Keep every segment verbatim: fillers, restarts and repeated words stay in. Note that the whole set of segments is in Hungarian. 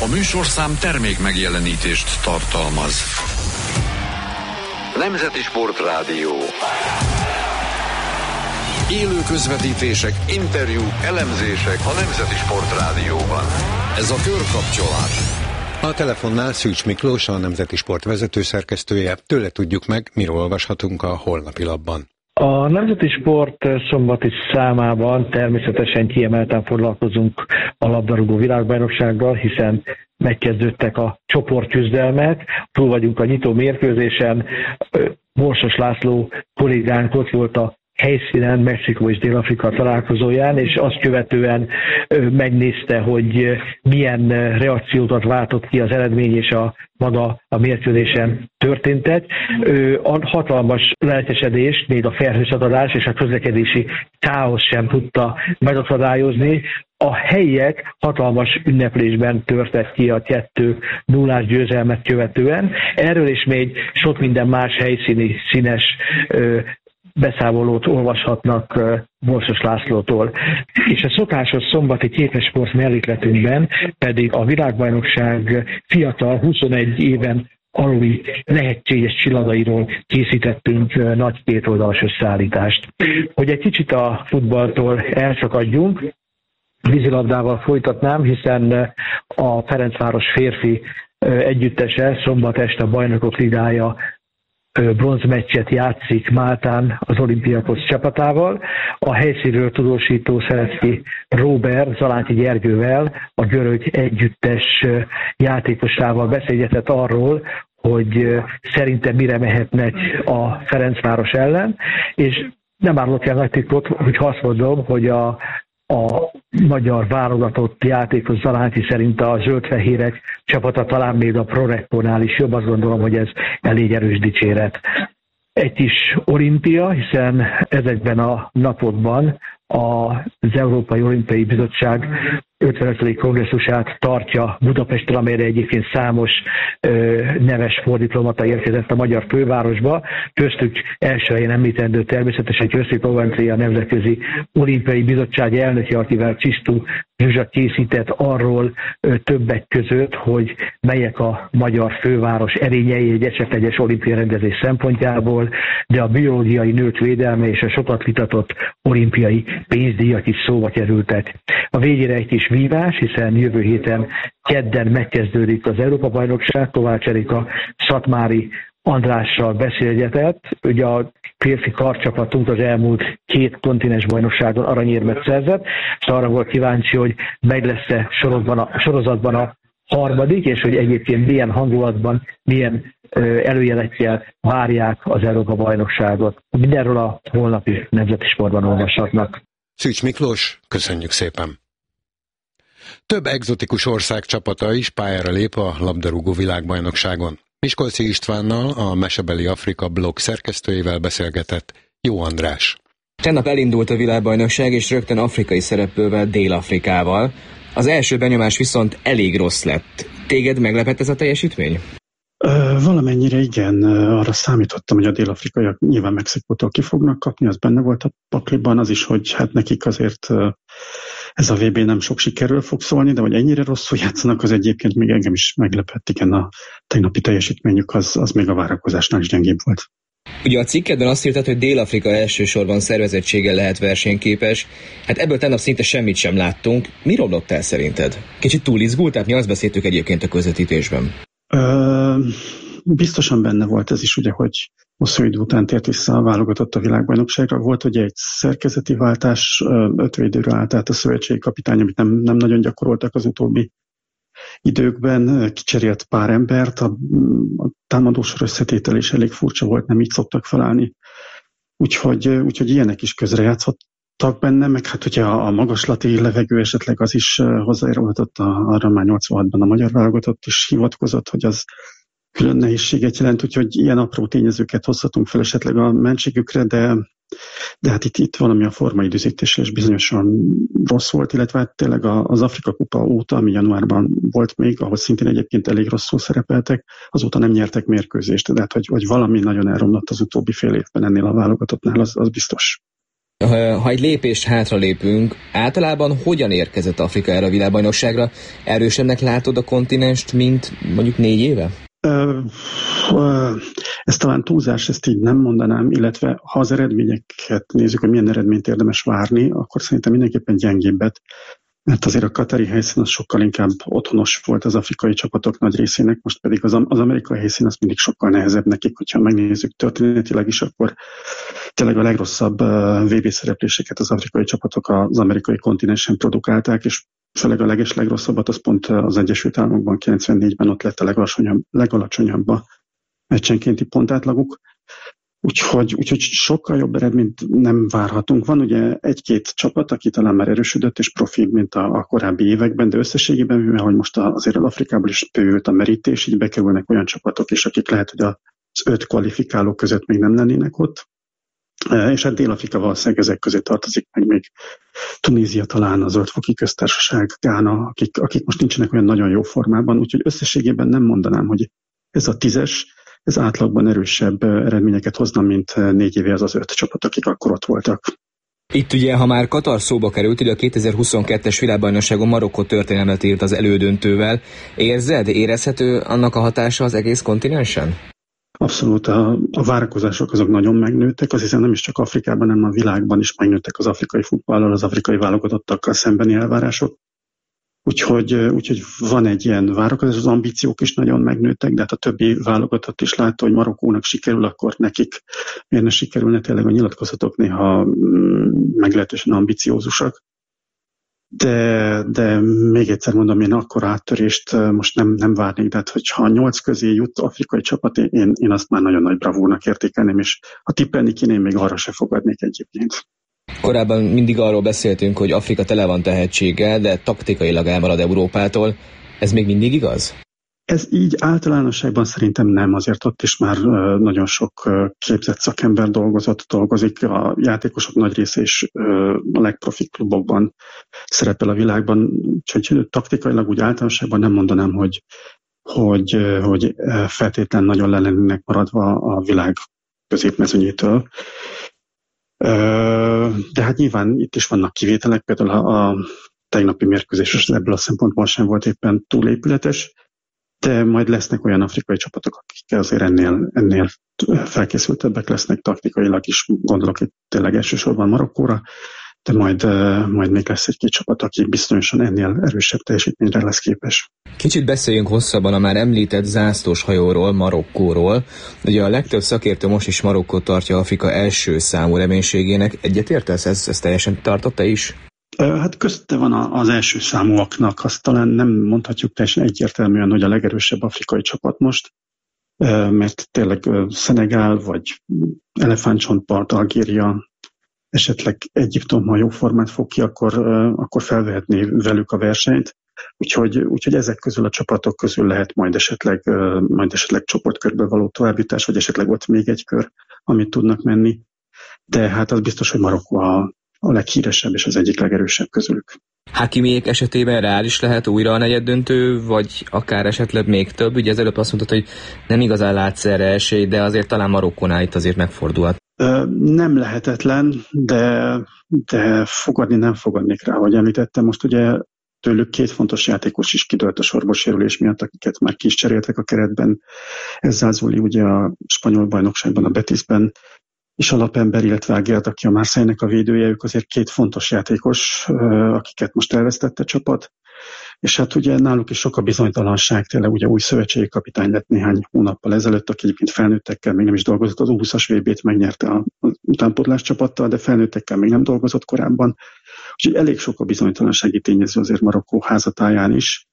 A műsorszám termék megjelenítést tartalmaz. Nemzeti Sportrádió. Élő közvetítések, interjúk, elemzések a Nemzeti Sportrádióban. Ez a Körkapcsolás. A telefonnál Szűcs Miklós, a Nemzeti Sport vezetőszerkesztője. Tőle tudjuk meg, miről olvashatunk a holnapi lapban. A Nemzeti Sport szombati számában természetesen kiemelten foglalkozunk a labdarúgó világbajnoksággal, hiszen megkezdődtek a csoportküzdelmek, túl vagyunk a nyitó mérkőzésen. Borsos László kollégánk ott volt a helyszínen, Mexikó és Dél-Afrika találkozóján, és azt követően megnézte, hogy milyen reakciókat váltott ki az eredmény és a maga a mérkőzésen történtek. A hatalmas lelkesedést még a felhőszakadás és a közlekedési káosz sem tudta megakadályozni. A helyiek hatalmas ünneplésben törtek ki a kettő nullás győzelmet követően. Erről és még sok minden más helyszíni színes beszámolót olvashatnak Borsos Lászlótól. És a szokásos szombati képesport mellékletünkben pedig a világbajnokság fiatal huszonegy éven aluli lehetséges csillagairól készítettünk nagy kétoldalas összeállítást. Hogy egy kicsit a futballtól elszakadjunk, vízilabdával folytatnám, hiszen a Ferencváros férfi együttese szombat este a Bajnokok Ligája bronzmeccset játszik Máltán az Olympiakos csapatával. A helyszínről tudósító Szerecki Róbert Zalánti Gergővel, a görög együttes játékosával beszélgetett arról, hogy szerintem mire mehetnek a Ferencváros ellen, és nem árulok el nagy titkot, hogy azt mondom, hogy a a magyar válogatott játékos Zalánti szerint a zöldfehérek csapata talán még a Prorektónál is jobb, azt gondolom, hogy ez elég erős dicséret. Egy kis olimpia, hiszen ezekben a napokban az Európai Olimpiai Bizottság ötvenötödik kongresszusát tartja Budapesten, amelyre egyébként számos ö, neves forddiplomata érkezett a magyar fővárosba. Köztük első helyen említendő természetesen Köszi Coventry, a Nemzetközi Olimpiai Bizottság elnöke, akivel Csisztú Zsuzsa készített arról ö, többek között, hogy melyek a magyar főváros erényei egy esetleges olimpiai rendezés szempontjából, de a biológiai nők védelme és a sokat vitatott olimpiai pénzdíjak is szóba kerültek. A végére egy kis vívás, hiszen jövő héten kedden megkezdődik az Európa-bajnokság. Kovács Erika Szatmári Andrással beszélgetett. Ugye a férfi karcsapatunk az elmúlt két kontinens bajnokságon aranyérmet szerzett, és arra volt kíváncsi, hogy meg lesz-e sorozatban a, sorozatban a harmadik, és hogy egyébként milyen hangulatban, milyen előjelekkel várják az Európa-bajnokságot. Mindenről a holnapi Nemzeti Sportban olvashatnak. Szűcs Miklós, köszönjük szépen! Több egzotikus ország csapata is pályára lép a labdarúgó világbajnokságon. Miskolci Istvánnal, a Mesebeli Afrika blog szerkesztőjével beszélgetett Jó András. Tegnap elindult a világbajnokság, és rögtön afrikai szereplővel, Dél-Afrikával. Az első benyomás viszont elég rossz lett. Téged meglepett ez a teljesítmény? Valamennyire igen, arra számítottam, hogy a dél-afrikaiak nyilván Mexikótól ki fognak kapni, az benne volt a pakliban, az is, hogy hát nekik azért ez a vé bé nem sok sikerről fog szólni, de hogy ennyire rosszul játszanak, az egyébként még engem is meglepett, igen, a tegnapi teljesítményük az, az még a várakozásnál is gyengébb volt. Ugye a cikkedben azt írtad, hogy Dél-Afrika elsősorban szervezettséggel lehet versenyképes. Hát ebből tegnap szinte semmit sem láttunk. Mi romlott el szerinted? Kicsit túl izgultál? Mi azt beszéltük egyébként a közvetítésben. Ö, biztosan benne volt ez is, ugye, hogy hosszú idő után tért vissza a válogatott a világbajnokságra. Volt ugye egy szerkezeti váltás, öt védőre állt át a szövetségi kapitány, amit nem, nem nagyon gyakoroltak az utóbbi időkben, kicserélt pár embert, a, a támadósor összetétel is elég furcsa volt, nem így szoktak felállni. Úgyhogy, úgyhogy ilyenek is közrejátszottak benne, meg hát ugye a, a magaslati levegő esetleg az is hozzájárulhatott, arra már nyolcvanhatban a magyar válogatott is hivatkozott, hogy az külön nehézséget jelent, úgyhogy ilyen apró tényezőket hozhatunk fel esetleg a mentségükre, de, de hát itt, itt valami a formaidőzítése és bizonyosan rossz volt, illetve hát tényleg az Afrika Kupa óta, ami januárban volt még, ahol szintén egyébként elég rosszul szerepeltek, azóta nem nyertek mérkőzést, de hát hogy, hogy valami nagyon elromlott az utóbbi fél évben ennél a válogatottnál, az, az biztos. Ha egy lépést hátra lépünk, általában hogyan érkezett Afrika erre a világbajnokságra? Erősebbnek látod a kontinenst, mint mondjuk négy éve? Ez talán túlzás, ezt így nem mondanám, illetve ha az eredményeket nézzük, hogy milyen eredményt érdemes várni, akkor szerintem mindenképpen gyengébbet, mert azért a katari helyszín az sokkal inkább otthonos volt az afrikai csapatok nagy részének, most pedig az, az amerikai helyszín az mindig sokkal nehezebb nekik, hogyha megnézzük történetileg is, akkor tényleg a legrosszabb vé bé szerepléseket az afrikai csapatok az amerikai kontinensen produkálták, és főleg a leges legrosszabbat az pont az Egyesült Államokban kilencvennégyben ott lett a legalacsonyabb, legalacsonyabb a meccsenkénti pontátlaguk. Úgyhogy, úgyhogy sokkal jobb eredményt nem várhatunk. Van ugye egy-két csapat, aki talán már erősödött és profi, mint a, a korábbi években, de összességében, mivel hogy most azért az Afrikából is bővült a merítés, így bekerülnek olyan csapatok is, akik lehet, hogy az öt kvalifikáló között még nem lennének ott. És hát Dél-Afrika valószínűleg ezek közé tartozik, meg még Tunézia talán, a Zöldfoki Köztársaság, Gána, akik, akik most nincsenek olyan nagyon jó formában, úgyhogy összességében nem mondanám, hogy ez a tízes, ez átlagban erősebb eredményeket hozna, mint négy éve az az öt csapat, akik akkor ott voltak. Itt ugye, ha már Katar szóba került, ugye a kétezer-huszonkettes világbajnokságon Marokkó történelmet írt az elődöntővel. Érzed, érezhető annak a hatása az egész kontinensen? Abszolút, a, a várakozások azok nagyon megnőttek, azt hiszem nem is csak Afrikában, hanem a világban is megnőttek az afrikai futballal, az afrikai válogatottakkal szembeni elvárások. Úgyhogy, úgyhogy van egy ilyen várakozás, az ambíciók is nagyon megnőttek, de hát a többi válogatott is látta, hogy Marokkónak sikerül, akkor nekik miért ne sikerülne, tényleg a nyilatkozatok néha meglehetősen ambiciózusak. De, de még egyszer mondom, én akkor áttörést most nem, nem várnék, de hát, hogyha nyolc közé jut afrikai csapat, én, én azt már nagyon nagy bravúrnak értékelném, és ha tippelni kéne, én még arra se fogadnék egyébként. Korábban mindig arról beszéltünk, hogy Afrika tele van tehetséggel, de taktikailag elmarad Európától. Ez még mindig igaz? Ez így általánosságban szerintem nem, azért ott is már nagyon sok képzett szakember dolgozott, dolgozik, a játékosok nagy része is a legprofi klubokban szerepel a világban, úgyhogy taktikailag úgy általánosságban nem mondanám, hogy, hogy, hogy feltétlen nagyon le lennének maradva a világ középmezőnyétől. De hát nyilván itt is vannak kivételek, például a, a tegnapi mérkőzés ebből a szempontból sem volt éppen túl épületes, de majd lesznek olyan afrikai csapatok, akik azért ennél, ennél felkészültebbek lesznek taktikailag is, gondolok itt tényleg elsősorban Marokkóra, de majd, majd még lesz egy-két csapat, aki bizonyosan ennél erősebb teljesítményre lesz képes. Kicsit beszéljünk hosszabban a már említett zászlós hajóról, Marokkóról. Ugye a legtöbb szakértő most is Marokkót tartja Afrika első számú reménységének. Egyetértesz? Ez, ez teljesen tartott te is? Hát közte van az első számúaknak, azt talán nem mondhatjuk teljesen egyértelműen, hogy a legerősebb afrikai csapat most, mert tényleg Szenegál, vagy Elefántcsontpart, Algéria, esetleg Egyiptom, ha jó formát fog ki, akkor, akkor felvehetné velük a versenyt. Úgyhogy, úgyhogy ezek közül a csapatok közül lehet majd esetleg, majd esetleg csoportkörbe való továbbjutás, vagy esetleg ott még egy kör, amit tudnak menni. De hát az biztos, hogy Marokkó a, a leghíresebb és az egyik legerősebb közülük. Hakimiék esetében reális lehet újra a negyeddöntő, vagy akár esetleg még több? Ugye ezelőtt azt mondtad, hogy nem igazán látsz erre esély, de azért talán Marokkónál itt azért megfordulhat. Nem lehetetlen, de, de fogadni nem fogadnék rá, ahogy említettem. Most ugye tőlük két fontos játékos is kidőlt a sorból sérülés miatt, akiket már ki is cseréltek a keretben. Ez Zázuli ugye a spanyol bajnokságban, a Betisben és alapember, illetve Ágiát, aki a Marseille-nek a védője, ők azért két fontos játékos, akiket most elvesztett a csapat. És hát ugye náluk is sok a bizonytalanság, tényleg ugye új szövetségi kapitány lett néhány hónappal ezelőtt, aki egyébként felnőttekkel még nem is dolgozott, az U húszas vé bét megnyerte az utánpótlás csapattal, de felnőttekkel még nem dolgozott korábban. Úgyhogy elég sok a bizonytalansági tényező azért Marokkó házatáján is.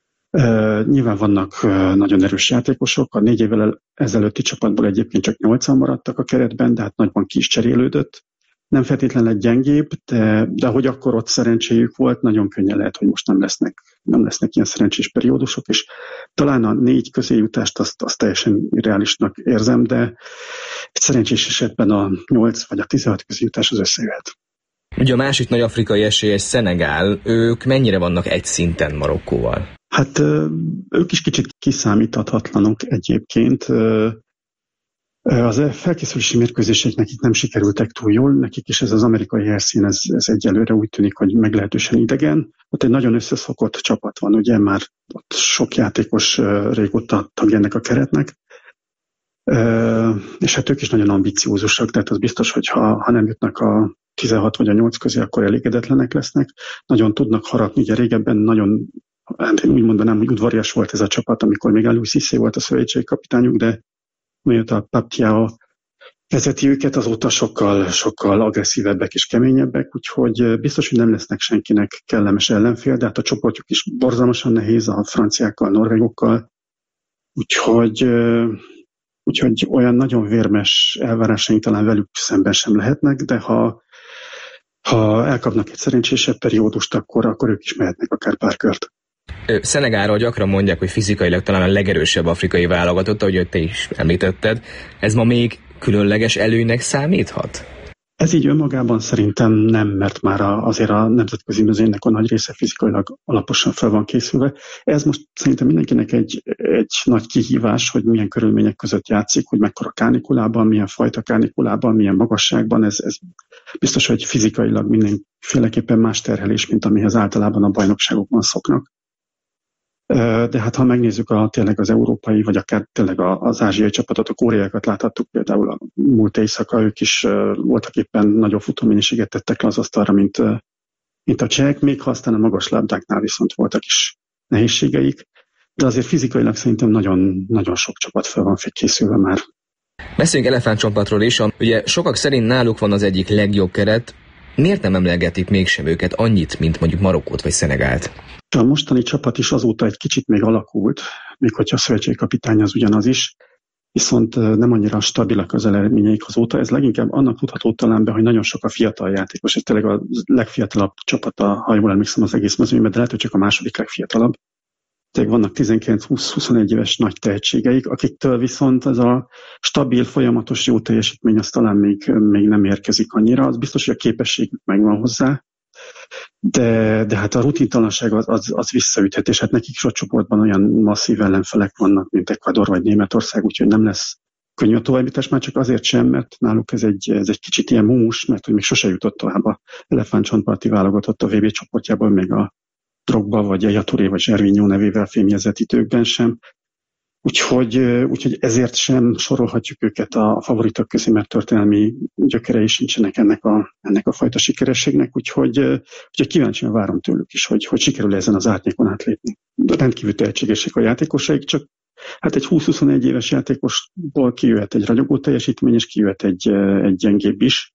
Uh, nyilván vannak uh, nagyon erős játékosok, a négy évvel ezelőtti csapatból egyébként csak nyolcan maradtak a keretben, de hát nagyban ki is cserélődött. Nem feltétlenül egy gyengébb, de, de hogy akkor ott szerencséjük volt, nagyon könnyen lehet, hogy most nem lesznek, nem lesznek ilyen szerencsés periódusok, és talán a négy közéjutást azt, azt teljesen reálisnak érzem, de egy szerencsés esetben a nyolc vagy a tizenhat közéjutás az összejöhet. Ugye a másik nagy afrikai esélyes Szenegál, ők mennyire vannak egy szinten Marokkóval? Hát ők is kicsit kiszámíthatatlanok egyébként. Az felkészülési mérkőzéseknek itt nem sikerültek túl jól, nekik is ez az amerikai helyszín, ez, ez egyelőre úgy tűnik, hogy meglehetősen idegen. Ott egy nagyon összeszokott csapat van, ugye már ott sok játékos régóta tagja ennek a keretnek, és hát ők is nagyon ambiciózusak, tehát az biztos, hogy ha, ha nem jutnak a tizenhat vagy a nyolc közé, akkor elégedetlenek lesznek. Nagyon tudnak harapni, ugye régebben nagyon, én úgy mondanám, hogy udvarias volt ez a csapat, amikor még Aliou Cissé volt a szövetségi kapitányuk, de mióta Pape Thiaw vezeti őket, azóta sokkal, sokkal agresszívebbek és keményebbek, úgyhogy biztos, hogy nem lesznek senkinek kellemes ellenfél, de hát a csoportjuk is borzalmasan nehéz a franciákkal, norvégokkal, úgyhogy, úgyhogy olyan nagyon vérmes elvárásaink talán velük szemben sem lehetnek, de ha, ha elkapnak egy szerencsésebb periódust, akkor, akkor ők is mehetnek akár pár kört. Szenegáról gyakran mondják, hogy fizikailag talán a legerősebb afrikai válogatott, ahogy te is említetted. Ez ma még különleges előnynek számíthat? Ez így önmagában szerintem nem, mert már azért a nemzetközi mezőnynek a nagy része fizikailag alaposan fel van készülve. Ez most szerintem mindenkinek egy, egy nagy kihívás, hogy milyen körülmények között játszik, hogy mekkora kánikulában, milyen fajta kánikulában, milyen magasságban. Ez, ez biztos, hogy fizikailag mindenféleképpen más terhelés, mint amihez általában a bajnokságokban szoknak. De hát ha megnézzük a, tényleg az európai, vagy akár tényleg az ázsiai csapatot, a koreaiakat láthattuk például a múlt éjszaka, ők is voltak éppen nagyobb futómennyiséget tettek le az asztalra, mint, mint a csehek, még ha aztán a magas labdáknál viszont voltak is nehézségeik, de azért fizikailag szerintem nagyon, nagyon sok csapat fel van készülve már. Beszéljünk elefántcsontpatról is, ugye sokak szerint náluk van az egyik legjobb keret, miért nem emlegetik mégsem őket annyit, mint mondjuk Marokkót vagy Szenegált? A mostani csapat is azóta egy kicsit még alakult, még hogyha a szövetségi kapitány az ugyanaz is, viszont nem annyira stabilak az eredményeik azóta. Ez leginkább annak tudható talán be, hogy nagyon sok a fiatal játékos. Ez tényleg a legfiatalabb csapata, ha jól emlékszem, az egész mezőnyben, de lehet, hogy csak a második legfiatalabb. Tehát vannak tizenkilenc-húsz-huszonegy éves nagy tehetségeik, akiktől viszont ez a stabil, folyamatos jó teljesítmény az talán még, még nem érkezik annyira. Az biztos, hogy a képességük megvan hozzá, de, de hát a rutintalanság az, az, az visszaüthet, és hát nekik is a csoportban olyan masszív ellenfelek vannak, mint Ecuador vagy Németország, úgyhogy nem lesz könnyű a továbbítás, már csak azért sem, mert náluk ez egy, ez egy kicsit ilyen mumus, mert hogy még sose jutott tovább a elefántcsontparti válogatott a vé bé csoportjából, még a Drogba, vagy Yaya Touré, vagy Gervinho nevével fémjezett időkben sem. Úgyhogy, úgyhogy ezért sem sorolhatjuk őket a favoritok közé, mert történelmi gyökerei sincsenek ennek a, ennek a fajta sikerességnek, úgyhogy, úgyhogy kíváncsian várom tőlük is, hogy, hogy sikerül ezen az árnyékon átlépni. De rendkívül tehetségesek a játékosaik, csak hát egy húsz-huszonegy éves játékosból kijöhet egy ragyogó teljesítmény, és kijöhet egy, egy gyengébb is.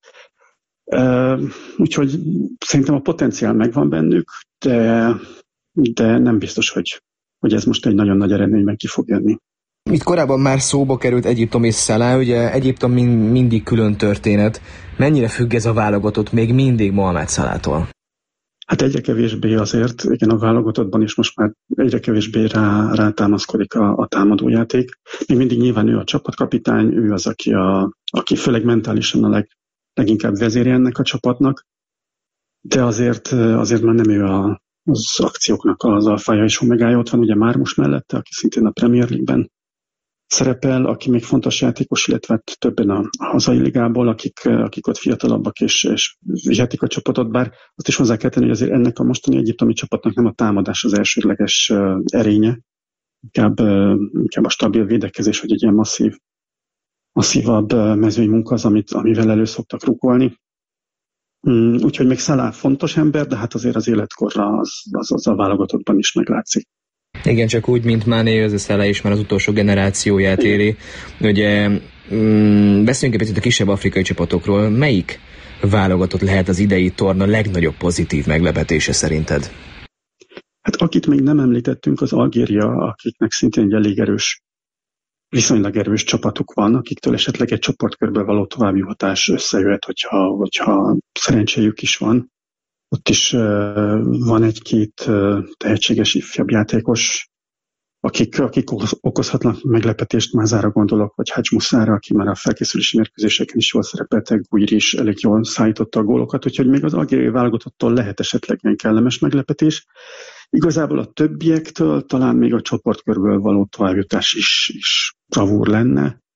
Úgyhogy szerintem a potenciál megvan bennük, de, de nem biztos, hogy hogy ez most egy nagyon nagy eredményben ki fog jönni. Itt korábban már szóba került Egyiptom és Salah, ugye Egyiptom mind, mindig külön történet. Mennyire függ ez a válogatott még mindig Mohamed Salahtól? Hát egyre kevésbé azért, igen, a válogatottban is most már egyre kevésbé rá, rátámaszkodik a, a támadójáték. Még mindig nyilván ő a csapatkapitány, ő az, aki, a, aki főleg mentálisan a leg, leginkább vezérje ennek a csapatnak, de azért, azért már nem ő a az akcióknak az alfája és omegája. Ott van ugye Mármus mellette, aki szintén a Premier League-ben szerepel, aki még fontos játékos, illetve többen a hazai ligából, akik, akik ott fiatalabbak és, és vihetik a csapatot, bár azt is hozzá kell tenni, hogy azért ennek a mostani egyiptomi csapatnak nem a támadás az elsődleges erénye, inkább, inkább a stabil védekezés, hogy egy ilyen masszív, masszívabb mezőny munka az, amit, amivel elő szoktak rukolni. Úgyhogy még Salah fontos ember, de hát azért az életkorra az, az, az a válogatottban is meglátszik. Igen, csak úgy, mint Mané, az a Salah is már az utolsó generációját éri. Ugye mm, beszéljünk egy picit a kisebb afrikai csapatokról. Melyik válogatott lehet az idei torna legnagyobb pozitív meglepetése szerinted? Hát akit még nem említettünk, az Algéria, akiknek szintén egy elég erős, viszonylag erős csapatuk van, akiktől esetleg egy csoportkörbe való továbbjutás összejöhet, hogyha, hogyha szerencséjük is van. Ott is uh, van egy-két uh, tehetséges ifjabb játékos, akik, akik okozhatnak meglepetést, Mázára gondolok, vagy Hadj Muszára, aki már a felkészülési mérkőzéseken is jól szerepeltek, Guiri is elég jól szállította a gólokat, úgyhogy még az algériai válogatottól lehet esetleg ilyen kellemes meglepetés. Igazából a többiektől talán még a csoportkörből való továbbjutás is, is bravúr lenne.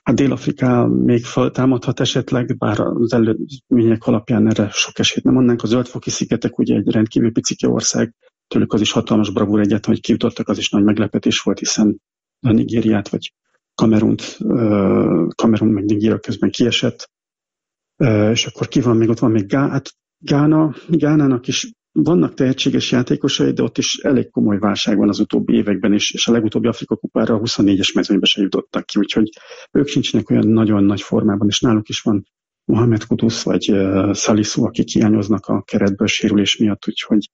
Hát Dél-Afrika még föltámadhat esetleg, bár az előzmények alapján erre sok esélyt nem mondanánk. A Zöld-foki szigetek ugye egy rendkívül picike ország, tőlük az is hatalmas bravúr egyet, hogy kijutottak, az is nagy meglepetés volt, hiszen a Nigériát vagy Kamerunt, Kamerun meg Nigéria közben kiesett, és akkor ki van még, ott van még Gá, hát Gána, Gánának is vannak tehetséges játékosai, de ott is elég komoly válság van az utóbbi években, és, és a legutóbbi Afrika kupára a huszonnégyes mezőnybe se jutottak ki, úgyhogy ők sincsenek olyan nagyon nagy formában, és náluk is van Mohamed Kudus vagy uh, Salisu, akik hiányoznak a keretből sérülés miatt, úgyhogy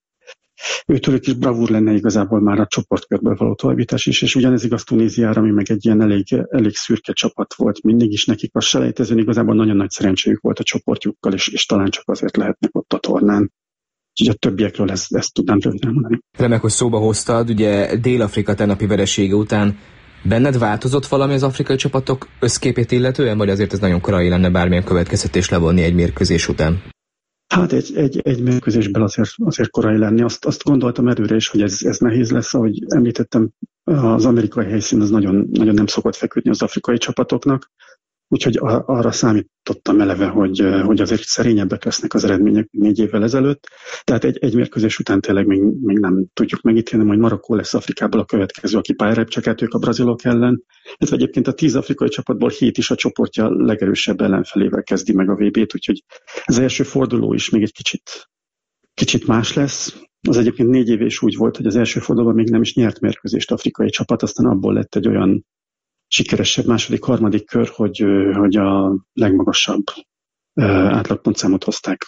őtőlük is bravúr lenne igazából már a csoportkörből való továbbítás is, és ugyanez igaz Tunéziára, ami meg egy ilyen elég, elég szürke csapat volt mindig is nekik a selejtezőn, igazából nagyon nagy szerencséjük volt a csoportjukkal, és, és talán csak azért lehetnek ott a tornán. Úgyhogy a többiekről ezt, ezt tudnám röviden mondani. Remek, hogy szóba hoztad, ugye Dél-Afrika tegnapi veresége után benned változott valami az afrikai csapatok összképét illetően, vagy azért ez nagyon korai lenne bármilyen következtetés levonni egy mérkőzés után? Hát egy, egy, egy mérkőzésben azért, azért korai lenni. Azt, azt gondoltam előre is, hogy ez, ez nehéz lesz, ahogy említettem, az amerikai helyszín az nagyon, nagyon nem szokott feküdni az afrikai csapatoknak, úgyhogy arra számítottam eleve, hogy, hogy azért szerényebbek lesznek az eredmények négy évvel ezelőtt. Tehát egy, egy mérkőzés után tényleg még, még nem tudjuk megítélni, hogy Marokkó lesz Afrikából a következő, aki pályára csak ők a brazilok ellen. Ez egyébként a tíz afrikai csapatból hét is a csoportja legerősebb ellenfelével kezdi meg a vé bét, úgyhogy az első forduló is még egy kicsit, kicsit más lesz. Az egyébként négy év is úgy volt, hogy az első fordulóban még nem is nyert mérkőzést afrikai csapat, aztán abból lett egy olyan sikeresebb második, harmadik kör, hogy, hogy a legmagasabb átlagpontszámot hozták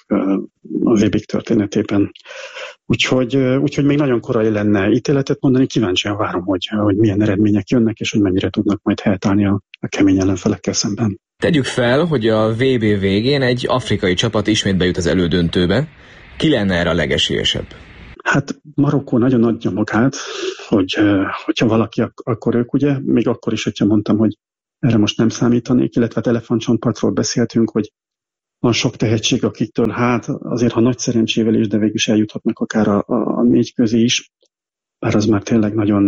a vé bé történetében. Úgyhogy, úgyhogy még nagyon korai lenne ítéletet mondani, kíváncsian várom, hogy, hogy milyen eredmények jönnek, és hogy mennyire tudnak majd helytállni a, a kemény ellenfelekkel szemben. Tegyük fel, hogy a vé bé végén egy afrikai csapat ismét bejut az elődöntőbe. Ki lenne erre a legesélyesebb? Hát Marokkó nagyon adja magát, hogy, hogyha valaki, akkor ők ugye, még akkor is, hogyha mondtam, hogy erre most nem számítanék, illetve hát elefántcsontpartról beszéltünk, hogy van sok tehetség, akiktől hát azért, ha nagy szerencsével is, de végül is eljuthatnak akár a, a, a négy közé is, bár az már tényleg nagyon,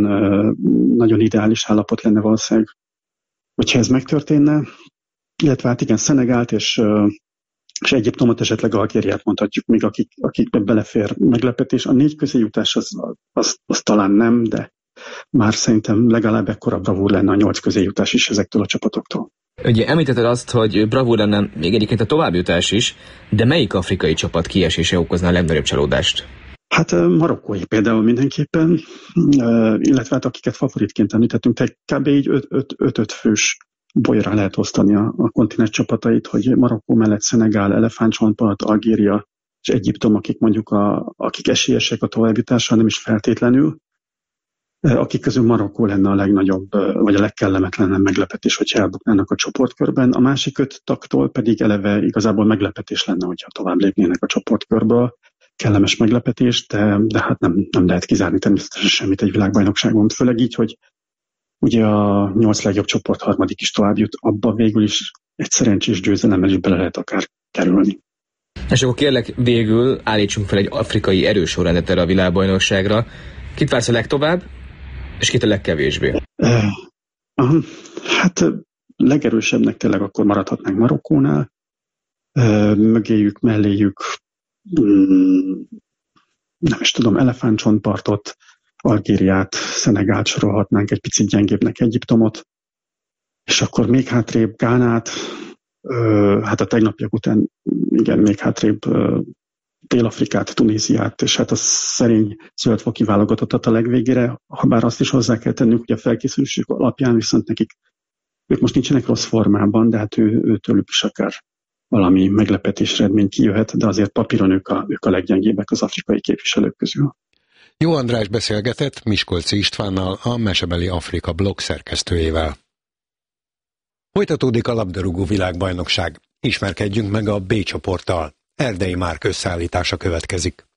nagyon ideális állapot lenne valószínűleg, hogyha ez megtörténne, illetve hát igen, Szenegált és és Egyiptomot, esetleg Algériát mondhatjuk még, akik, akikbe belefér meglepetés. A négy közé jutás az, az, az talán nem, de már szerintem legalább ekkora bravúr lenne a nyolc közé jutás is ezektől a csapatoktól. Ugye említetted azt, hogy bravúr lenne még egyébként a továbbjutás is, de melyik afrikai csapat kiesése okozná a legnagyobb csalódást? Hát marokkói például mindenképpen, illetve hát akiket favoritként említettünk, tehát kb. Így öt-öt fős bolyra lehet osztani a, a kontinens csapatait, hogy Marokkó mellett Szenegál, Elefántcsontpart, Algéria és Egyiptom, akik mondjuk a, akik esélyesek a továbbjutásra, nem is feltétlenül, akik közül Marokkó lenne a legnagyobb, vagy a legkellemetlenebb meglepetés, hogyha elbuknának a csoportkörben. A másik öt taktól pedig eleve igazából meglepetés lenne, hogyha tovább lépnének a csoportkörből. Kellemes meglepetés, de, de hát nem, nem lehet kizárni természetesen semmit egy világbajnokságon, főleg így, hogy ugye a nyolc legjobb csoport harmadik is tovább jut, abba végül is egy szerencsés győzelemmel is bele lehet akár kerülni. És akkor kérlek végül állítsunk fel egy afrikai erősorrendet erre a világbajnokságra. Kit vársz a legtovább, és kit a legkevésbé? Uh, uh, hát legerősebbnek tényleg akkor maradhatnánk Marokkónál. Uh, mögéjük, melléjük um, nem is tudom, Elefántcsontpartot, Algériát, Szenegált sorolhatnánk, egy picit gyengébbnek Egyiptomot, és akkor még hátrébb Gánát, ö, hát a tegnapiak után igen, még hátrébb ö, Dél-Afrikát, Tunéziát, és hát a szerény zöldfoki válogatottat a legvégére, ha bár azt is hozzá kell tennünk, hogy a felkészülésük alapján viszont nekik, ők most nincsenek rossz formában, de hát ő, őtőlük is akár valami meglepetés eredmény kijöhet, de azért papíron ők a, ők a leggyengébbek az afrikai képviselők közül. Jó András beszélgetett Miskolci Istvánnal, a Mesebeli Afrika blog szerkesztőjével. Folytatódik a labdarúgó világbajnokság. Ismerkedjünk meg a B csoporttal. Erdei Márk összeállítása következik.